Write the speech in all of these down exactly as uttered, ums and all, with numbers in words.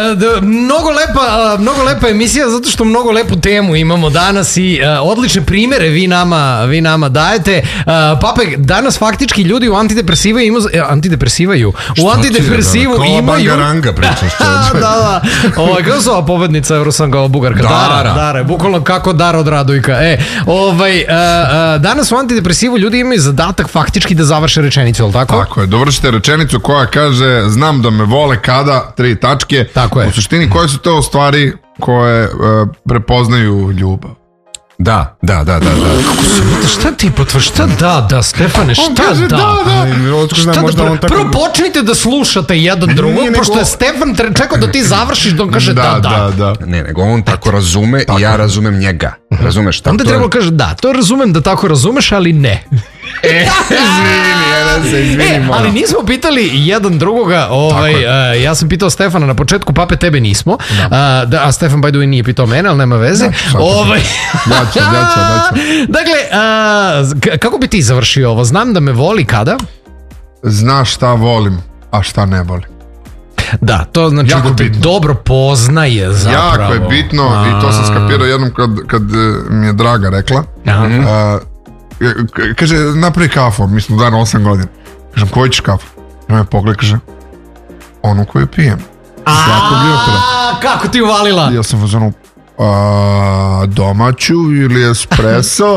Da, mnogo lepa, mnogo lepa emisija zato što mnogo lepu temu imamo danas i uh, odlične primere vi nama, vi nama dajete. Uh, Pape, danas faktički ljudi u antidepresivaju imaju, antidepresivaju. U antidepresivu da, imaju... Kao bangaranga pričaš. da, da. Ovo, kako su ova povednica Eurosanga Bugarka? Dara. Dara, Dara, bukvalno kako Dara od Radujka. E, ovaj, uh, uh, danas u antidepresivu ljudi imaju zadatak faktički da završe rečenicu, ali tako? Tako je, dovršite rečenicu koja kaže znam da me vole kada, tri tačke. Tako je. U suštini koje su to stvari koje uh, prepoznaju ljubav? Da, da, da, da, da. Šta ti potvrš? Šta da, da, Stefane, šta kaže, da? da, da. Šta da, možda pr- on tako... Prvo počnite da slušate jedan drugog, nego- pošto je Stefan tre- čekao da ti završiš da on kaže da, da. da, da. Ne, nego on tako razume i ja razumem njega. Razumeš šta? Onda to je- trebalo kaže da, to razumem da tako razumeš, ali ne. E, izvini, jedan se, izvini, E, moram. ali nismo pitali jedan drugoga, ovaj, uh, ja sam pitao Stefana na početku, Pape tebe nismo, da. Uh, da, a Stefan by the way nije pitao mene, ali nema veze. Da, ovaj... Ja ću, ja ću, ja ću. Dakle, uh, k- kako bi ti završio ovo? Znam da me voli kada? Znaš šta volim, a šta ne volim. Da, to znači Jako da te bitno. dobro poznaje zapravo. Jako je bitno i to sam skapirao jednom kad, kad eh, mi je Draga rekla. Aha. Uh, k- kaže, napravi kafu, mi smo dan osam godina. Kažem, koju ćeš kafu? I me pogled, kaže, onu koju pijem. Slatko gljotora. A, kako ti uvalila? Ja sam uzmano, a, domaću ili espresso.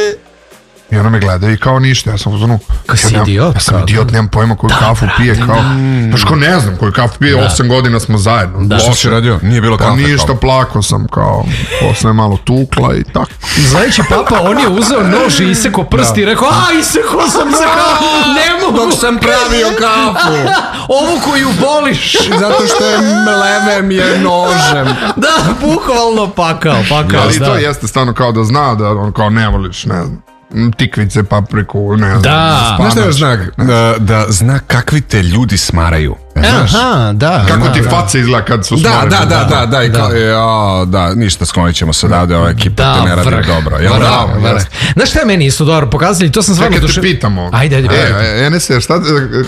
I ona me gleda i kao ništa, ja sam uzmano, Kao si ja, nemam- idiot, ja sam kao, idiot, nemam pojma koju kafu pije, kao, znaš ko ne znam koju kafu pije, osam godina smo zajedno. Da. Što si radio? Nije bilo Pa kafe. ništa, plako sam kao, posle malo tukla i tako. Znajući papa, on je uzeo nož i isekao prst i rekao, a isekao sam se kao, ne mogu. Dok sam pravio kafu. Ovu koju voliš. Zato što je mlevem je nožem. Da, bukvalno pakao, pakao. Ali da. to jeste stvarno kao da zna da on kao ne voliš, ne znam, tikvice, papriku, ne znam. Da. Znaš šta je spanač. znak? Da, da zna kakvi te ljudi smaraju. Znaš? Aha, da. Kako da, ti da. faca izgleda kad su Da, smoreni. da, da, da, da, i kao, e, a, da, ništa, sklonit ćemo se odavde, ova ekipa Da, te ne radi vrh. dobro. Jel, Vrh, bravo, vrh. jeste. Znaš šta je meni isto dobro pokazali? To sam stvarno Čekaj, te duše... pitamo. Ajde, ajde, ajde. E, Enese, šta,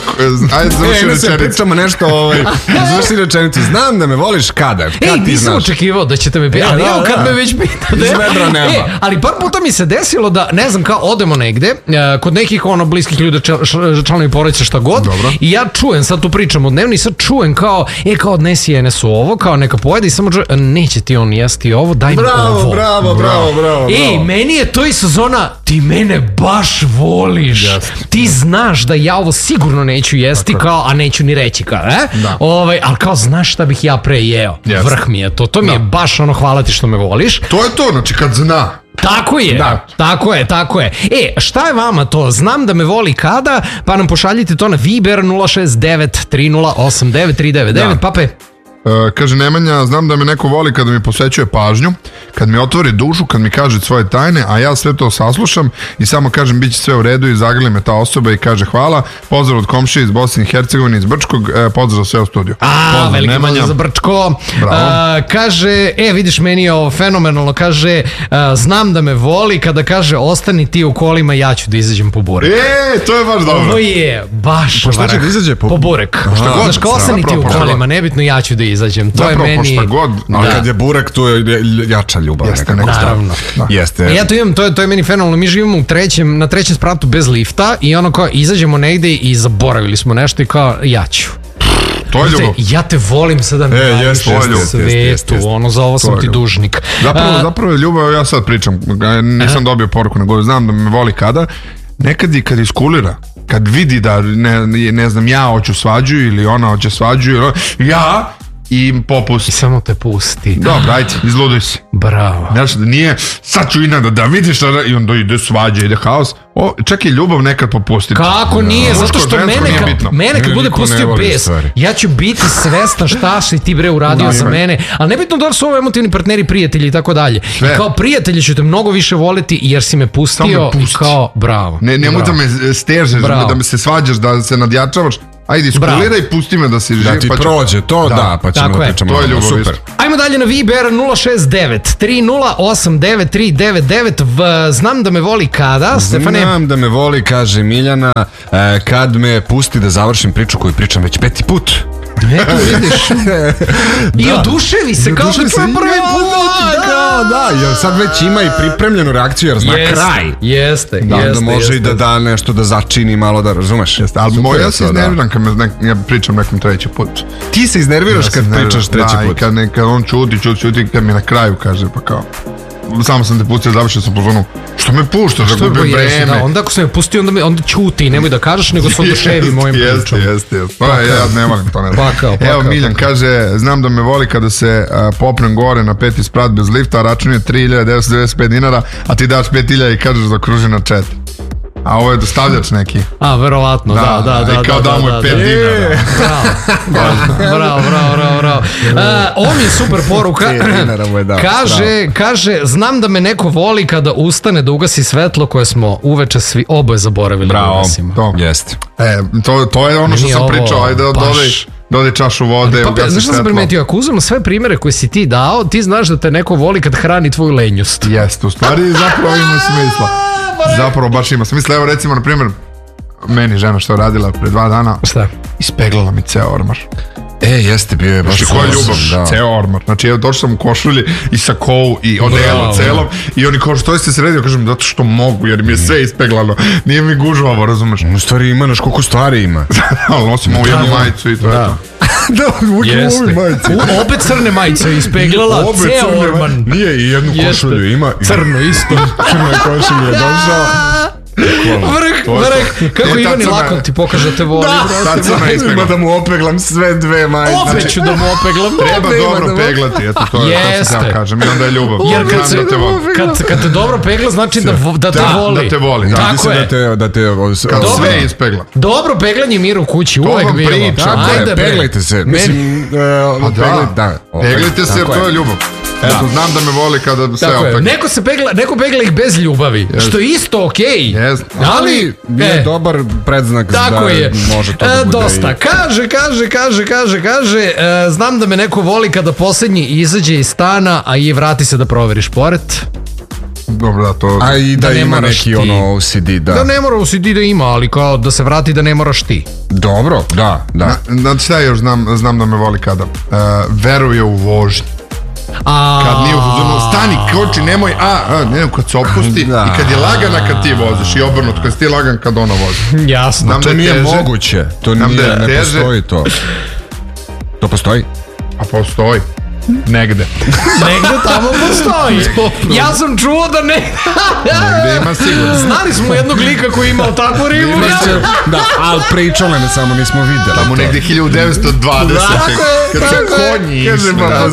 ajde, završi E, ne se rečenicu. pričamo nešto, ovaj, završi rečenicu, znam da me voliš kada, Ej, kad ti nisam znaš. očekivao da ćete me pitati, ali da, evo kad da. me već pitate. Iz vedra neba. E, ali par puta mi se desilo da, ne znam, kao odemo negde, e, kod nekih ono bliskih ljudi, čl- š- članovi porodice, šta god, Dobro. i ja čujem, sad tu pričam o dnevni, sad čujem kao, e, kao odnesi Enesu ovo, kao neka pojede i samo čujem, neće ti on jesti ovo, daj mi Bravo, ovo. bravo, bravo, bravo. Ej, bravo. meni je to i sezona, ti mene baš voliš. Ti znaš da ja ovo sigurno neću jesti, kao, a neću ni reći kao, e? Da. Ovaj, ali kao, znaš šta bih ja pre jeo? Jeste. Vrh mi je to. To mi je baš ono, hvala ti što me voliš. To je to, znači kad zna. Tako je, Da. tako je, tako je. E, šta je vama to? Znam da me voli kada, pa nam pošaljite to na Viber nula šest devet tri nula osam devet tri devet devet. Da. Pape, E, kaže Nemanja, znam da me neko voli kada mi posvećuje pažnju, kad mi otvori dušu, kad mi kaže svoje tajne, a ja sve to saslušam i samo kažem bit će sve u redu i zagrli me ta osoba i kaže hvala. Pozdrav od komšije iz Bosne i Hercegovine, iz Brčkog, e, pozdrav sve u studiju. A, Pozdrav, veliki Nemanja. pozdrav za Brčko. Bravo. A, kaže, e, vidiš, meni je ovo fenomenalno, kaže, a, znam da me voli, kada kaže, ostani ti u kolima, ja ću da izađem po burek. E, to je baš dobro. Ovo je baš Pa šta će vrh. da izađe? Po- Po burek. šta god, Znaš, kao ostani ti u zapravo, kolima, pa- nebitno, ja ću da izađem. To Zapravo, je meni... pa šta god, Ali Da. kad je burek, tu je jača ljubav. Jeste, nekako. nekako. Naravno. Da. Jeste. E, ja to imam, to je, to je meni fenomenalno. Mi živimo u trećem, na trećem spratu bez lifta i ono kao izađemo negde i zaboravili smo nešto i kao ja ću. To je Znate, ljubav. ja te volim sada na E, najviše jeste, jeste, na jeste, svetu, jeste, jeste. ono za ovo sam je ti ljubav. dužnik. Zapravo, A, zapravo je ljubav, ja sad pričam, nisam dobio poruku, nego znam da me voli kada. Nekad i kad iskulira, kad vidi da ne, ne znam, ja hoću svađu ili ona hoće svađu, ili ona- ja i I popusti. samo te pusti. Dobro, ajde, izluduj se. Bravo. Znaš, da nije, sad ću inada da vidiš šta da, i onda ide svađa, ide haos. O, čak i ljubav nekad popusti. Kako nije? Zato Muško, što žensko, mene nije kad, bitno. mene kad Mene bude niko ne pustio voli, bes, stvari. ja ću biti svestan šta si ti bre uradio Da, za ima. mene, ali nebitno da li su ovo emotivni partneri, prijatelji i tako dalje. I Sve. kao prijatelji ću te mnogo više voliti jer si me pustio Samo me i pusti. kao bravo. Ne, nemoj da bravo. me stežeš, Bravo. da me se svađaš, da se nadjačavaš. Ajde, iskuliraj i pusti me da si živ. Da ti pa ću- prođe to, Da. da, pa ćemo Tako da je. pričamo. To je o tome. ljubav Super. isto. Ajmo dalje na Viber nula šest devet tri nula osam devet tri devet devet. V- Znam da me voli kada, Stefane? Znam da me voli, kaže Miljana, e, kad me pusti da završim priču koju pričam već peti put. Eto, vidiš. I oduševi se, kao da čuje prvi put. Da, da, jer sad već ima i pripremljenu reakciju, jer zna kraj. Jeste, da, jeste. Da može i da da nešto, da začini malo, da razumeš. Jeste, ali moj, ja se iznerviram kad me nek, ja pričam nekom treći put. Ti se iznerviraš ja kad pričaš treći da, put. Da, i kad, ne, kad on čuti, čuti, čuti, kad mi na kraju kaže, pa kao, samo sam te pustio, završio sam pozvonu, što me puštaš, da gubim vreme. Da, onda ako sam me pustio, onda, me, onda čuti i nemoj da kažeš, nego se oduševi mojim pričom. Jeste, jeste, jeste. Pa, ja ne volim to, ne znam. Pakao, pakao, Evo, Miljan pakao. kaže, znam da me voli kada se uh, popnem gore na peti sprat bez lifta, a račun je tri hiljade devetsto devedeset pet dinara, a ti daš pet hiljada i kažeš da kruži na četiri. A ovo je dostavljač neki. A, verovatno, da, da, da. I kao da, da mu je pet dinara. Bravo, bravo, bravo, bravo. Ovo mi je super poruka. Kaže, kaže, znam da me neko voli kada ustane da ugasi svetlo koje smo uveče svi oboje zaboravili da ugasimo. Bravo, to. Jeste. E, to, to je ono što sam pričao, ajde dodaj. Dodaj čašu vode, pa, ugasi znaš što sam primetio, ako uzmemo sve primere koje si ti dao, ti znaš da te neko voli kad hrani tvoju lenjost. Jeste, u stvari zapravo ima smisla. Zapravo baš ima smisla. Evo recimo, na primjer, meni žena što je radila pre dva dana, šta? Ispeglala mi ceo ormar. E, jeste, bio je baš... Znači, koja ljubav, da. Ceo ormar. Znači, došao sam u košulji i sa kovu i odelo celom i oni kao, što ste sredio? Kažem, zato što mogu, jer mi je sve ispeglano. Nije mi gužvavo, razumeš? U stvari ima, naš koliko stvari ima. Ali nosim ovu jednu majicu i to je to. Da, uvijek u ovoj majici. Opet crne majice ispeglala, ceo ormar. Nije, i jednu košulju ima. Crno isto. Crno košulju je došao. Vrh, vrh, kako Ivani lako ti pokaže da te voli. Da, ima da mu opeglam sve dve majice. Opet ću da mu opeglam. Treba dobro peglati, eto to je, to sam ja kažem, i onda je ljubav. Jer kad, se, kad, kad te dobro pegla, znači da, da te voli. Da te voli, da. Tako je. Da te, da te, kad sve ispegla. Dobro peglanje mir u kući, uvek bilo. Tako je, peglajte se. Mislim, peglajte se, to je ljubav. Eto, znam da me voli kada se opet. Neko se pegla, neko pegla ih bez ljubavi, yes. Što je isto okej. Okay. Yes. Ali je e, dobar predznak da je. Može to da bude. E, dosta. I... Kaže, kaže, kaže, kaže, kaže, e, znam da me neko voli kada poslednji izađe iz stana, a i vrati se da proveriš pored. Dobro, da, to... A i da, da ima neki ti. Ono O C D, da. Da ne mora O C D da ima, ali kao da se vrati da ne moraš ti. Dobro, da, da. Znači, šta još znam, znam da me voli kada? Uh, veruje u vožnju. A... Kad nije u fazonu, stani, koči, nemoj, a, a, ne, kad se opusti da. I kad je lagana kad ti voziš i obrnuto, kad si ti lagan kad ona vozi. Jasno. Znam to da nije teže. Moguće, to nije, ne teže. Postoji to. To postoji? A postoji. Negde. Negde tamo postoji. Ja sam čuo da ne... Negde ima sigurno. Znali smo jednog lika koji imao takvu ribu. Da, ali pričao me samo nismo videli. Tamo negde hiljadu devetsto dvadesete. Kad se konji išli.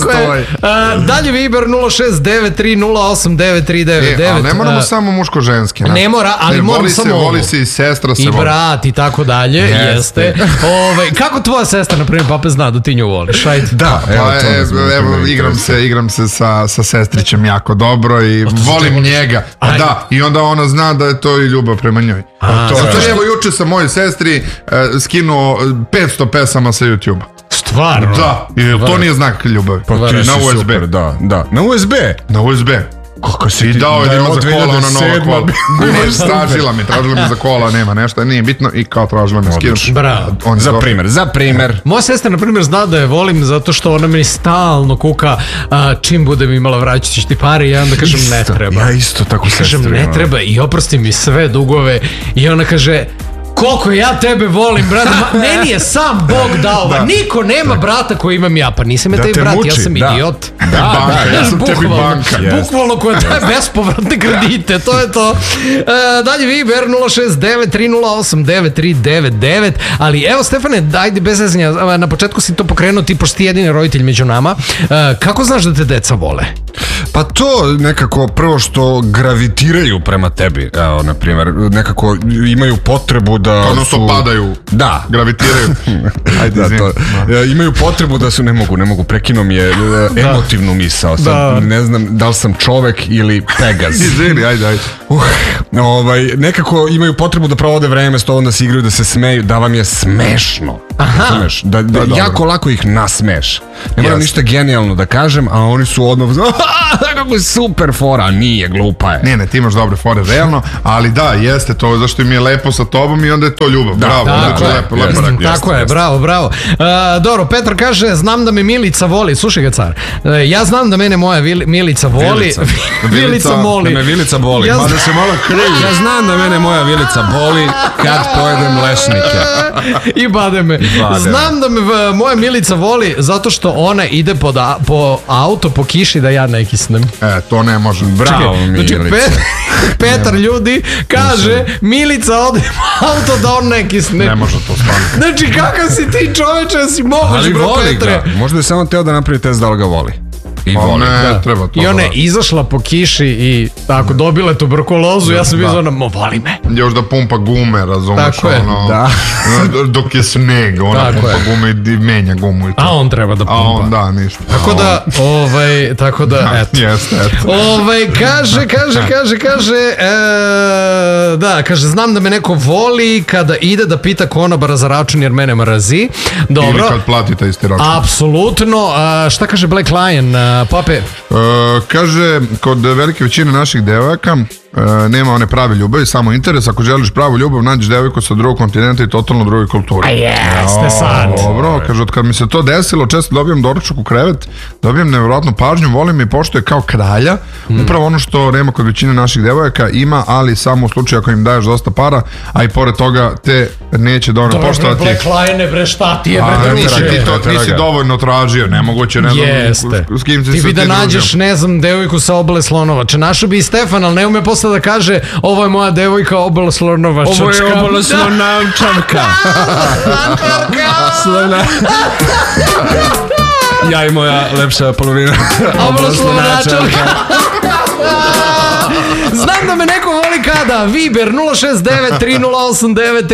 Dalje Viber nula šest devet tri nula osam devet tri devet devet. Ali ne moramo samo muško-ženski. Ne mora, ali moram samo ovo. Voli se i sestra se voli. I brat i tako dalje. Jeste. Kako tvoja sestra, na primjer, Pape zna da ti nju voliš? Da, evo to. Igram se, igram se sa, sa sestrićem jako dobro i volim njega. A da, i onda ona zna da je to i ljubav prema njoj. A, to zato je. Evo juče sam mojoj sestri uh, skinuo petsto pesama sa YouTube-a. Stvarno? Da, i to nije znak ljubavi. Pa ti na U S B. Super, da, da. Na U S B? Na U S B. Kako si ti dao je da ima za kola, ona nova kola. Ne, tražila mi, tražila mi za kola, nema nešto, nije bitno i kao tražila mi skinu. Bravo. Za primer, za primer. Moja sestra, na primjer, zna da je volim zato što ona meni stalno kuka a, čim budem imala vraćat ćeš ti pare i ja onda kažem ne treba. Ja isto tako sestra. Kažem ne treba i oprosti mi sve dugove i ona kaže koliko ja tebe volim, brate, meni je sam Bog dao, da. Niko nema brata koji imam ja, pa nisam ja da tebi brat, muči. Ja sam da. Idiot. Da, da, da, ja sam tebi banka. Bukvalno koja daje bespovratne kredite, to je to. E, dalje Viber nula šest devet tri nula osam devet tri devet devet, ali evo Stefane, dajde bez zezanja, na početku si to pokrenuo, ti pošto ti jedini roditelj među nama, e, kako znaš da te deca vole? Pa to nekako prvo što gravitiraju prema tebi, evo, na primjer, nekako imaju potrebu da ono su... padaju, da. Gravitiraju. Ajde, da, to, da. Imaju potrebu da su, ne mogu, ne mogu, prekino mi je da. Emotivnu misao, sad da. Ne znam da li sam čovek ili Pegaz. Izvini, ajde, ajde. Uh, ovaj, nekako imaju potrebu da provode vreme s tobom, da se igraju, da se smeju, da vam je smešno. Aha. Da, da, da jako lako ih nasmeš. Ne moram ništa genijalno da kažem, a oni su odmah kako je super fora, nije, glupa je. Ne, ne, ti imaš dobre fore, realno, ali da, jeste to, zašto mi je lepo sa tobom i onda je to ljubav, Da, bravo, tako znači, je, lepo, lepo jeste, rekao. tako je, bravo, bravo. Uh, dobro, Petar kaže, znam da me Milica voli. Slušaj ga, car. Uh, ja znam da mene moja Vil- Milica voli. Vilica. Milica moli. Da me Vilica boli, Ja mada znam- se malo krivi. Ja znam da mene moja Vilica boli kad pojedem lešnike. I bademe. bademe. Znam da me v- moja Milica voli zato što ona ide pod a- po auto po kiši da ja ne kisnem. E, to ne može. Bravo, Znači, Milica. Pe- Petar ljudi kaže Milica ode u auto da on ne kisne. Ne može to stvarno. Znači, kakav si ti čoveče, si moguć, Ali bro, voli Petre. ga. Možda je samo teo da napravi test da li ga voli. I Pa voli. ne, Da. treba to. I ona da. je izašla po kiši i tako dobila je tuberkulozu, ja sam bio Da. ono, mo voli me. Još da pumpa gume, razumeš, Tako je, ono, da. dok je sneg, ona Tako pumpa je. gume i di- menja gumu i to. A on treba da A pumpa. on, da, ništa. Tako da, ovaj, tako da, eto. Jeste, eto. Ovaj, kaže, kaže, kaže, kaže, e, da, kaže, znam da me neko voli kada ide da pita konobara za račun jer mene mrazi. Ili Dobro, kad platite isti račun. apsolutno. A, šta kaže Black Lion, a, Pape? E, kaže, kod velike većine naših devojaka e, nema one prave ljubavi, samo interes. Ako želiš pravu ljubav, nađeš devojku sa drugog kontinenta i totalno druge kulture. A jeste sad. Dobro, kaže, od kad mi se to desilo, često dobijem doručak u krevet, dobijem nevjerojatnu pažnju, volim i poštuje kao kralja, Mm. upravo ono što nema kod većine naših devojaka, ima, ali samo u slučaju ako im daješ dosta para, a i pored toga te neće dovoljno poštovati. Black Lion, bre, šta ti je, A, bre, nisi druže? ti to, Teraga. nisi dovoljno tražio, nemoguće, ne znam Jeste. s kim si Ti se bi da ti nađeš, družio. ne znam, devojku sa obale slonovače. Našao bi i Stefan, ali ne ume posle da kaže ovo je moja devojka obala slonovačačka. Ovo je obala slonavčanka. Slona... Ja i moja lepša polovina. Obala slonovačačka. Znam da me neko voli kada. Viber nula šest devet tri nula osam devet